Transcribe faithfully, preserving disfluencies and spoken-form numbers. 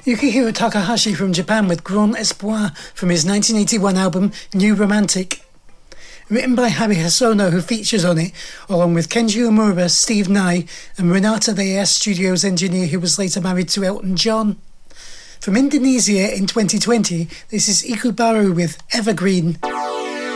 Yukihiro Takahashi from Japan with Grand Espoir from his nineteen eighty-one album New Romantic. Written by Harry Hosono, who features on it, along with Kenji Omura, Steve Nye, and Renata, the A S Studios engineer who was later married to Elton John. From Indonesia in twenty twenty, this is Iku Baru with Evergreen.